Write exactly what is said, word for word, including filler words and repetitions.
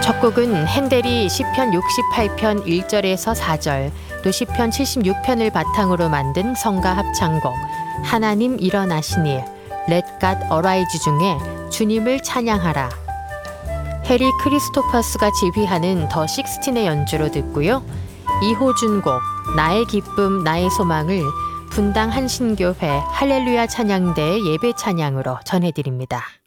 첫 곡은 핸델이 시편 육십팔 편 일 절에서 사 절, 또 시편 칠십육 편을 바탕으로 만든 성가 합창곡 하나님 일어나시니 Let God Arise 중에 주님을 찬양하라. 해리 크리스토퍼스가 지휘하는 더 식스틴의 연주로 듣고요. 이호준 곡 나의 기쁨 나의 소망을 분당 한신교회 할렐루야 찬양대의 예배 찬양으로 전해드립니다.